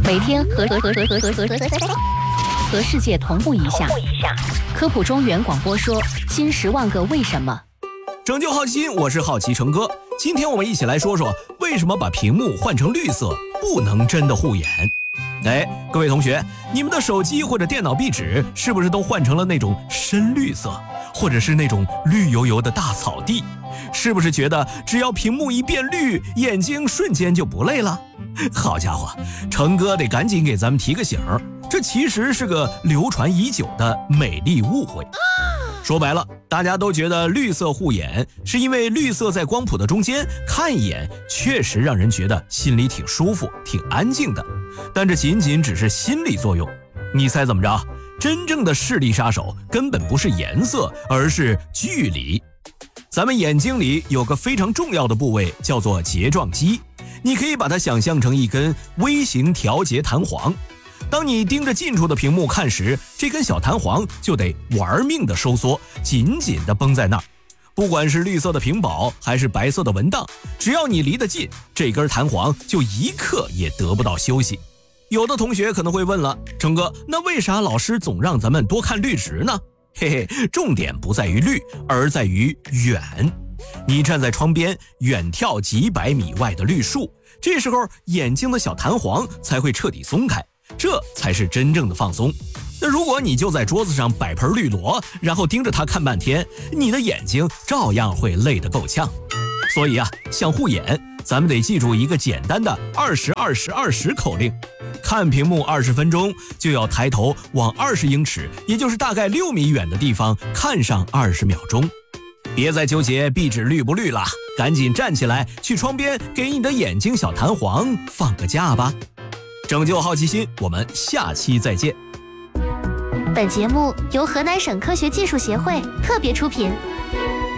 每天和世界同步一下。科普中原广播说新10万个为什么。 拯救好奇心，我是好奇成哥。今天我们一起来说说为什么把屏幕换成绿色不能真的护眼。各位同学，你们的手机或者电脑壁纸是不是都换成了那种深绿色，或者是那种绿油油的大草地？是不是觉得只要屏幕一变绿，眼睛瞬间就不累了？好家伙，成哥得赶紧给咱们提个醒儿，这其实是个流传已久的美丽误会。说白了，大家都觉得绿色护眼，是因为绿色在光谱的中间，看一眼确实让人觉得心里挺舒服、挺安静的。但这仅仅只是心理作用。你猜怎么着？真正的视力杀手根本不是颜色，而是距离。咱们眼睛里有个非常重要的部位，叫做睫状肌。你可以把它想象成一根微型调节弹簧。当你盯着近处的屏幕看时，这根小弹簧就得玩命的收缩，紧紧的绷在那儿。不管是绿色的屏保还是白色的文档，只要你离得近，这根弹簧就一刻也得不到休息。有的同学可能会问了，成哥，那为啥老师总让咱们多看绿植呢？重点不在于绿，而在于远。你站在窗边，远眺几百米外的绿树，这时候眼睛的小弹簧才会彻底松开，这才是真正的放松。那如果你就在桌子上摆盆绿萝，然后盯着它看半天，你的眼睛照样会累得够呛。所以想护眼，咱们得记住一个简单的20-20-20口令。看屏幕20分钟，就要抬头往20英尺，也就是大概6米远的地方看上20秒钟。别再纠结壁纸绿不绿了，赶紧站起来去窗边给你的眼睛小弹簧放个假吧。拯救好奇心，我们下期再见。 本节目由河南省科学技术协会特别出品。